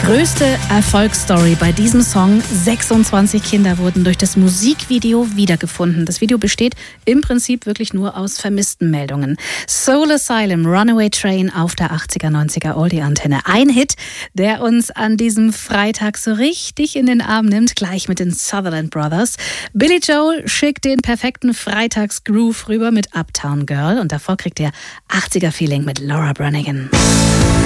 Größte Erfolgsstory bei diesem Song. 26 Kinder wurden durch das Musikvideo wiedergefunden. Das Video besteht im Prinzip wirklich nur aus Vermisstenmeldungen. Soul Asylum, Runaway Train auf der 80er, 90er Oldie-Antenne. Ein Hit, der uns an diesem Freitag so richtig in den Arm nimmt, gleich mit den Sutherland Brothers. Billy Joel schickt den perfekten Freitags-Groove rüber mit Uptown Girl und davor kriegt ihr 80er-Feeling mit Laura Branigan.